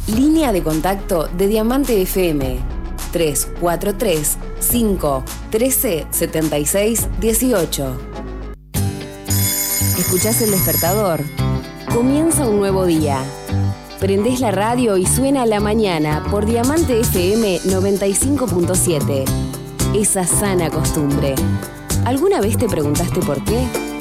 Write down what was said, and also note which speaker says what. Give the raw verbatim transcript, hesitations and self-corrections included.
Speaker 1: Línea de contacto de Diamante F M tres cuatro tres, cinco, uno tres, siete seis, uno ocho. ¿Escuchás el despertador? Comienza un nuevo día. Prendés la radio y suena a la mañana por Diamante F M noventa y cinco punto siete. Esa sana costumbre. ¿Alguna vez te preguntaste por qué?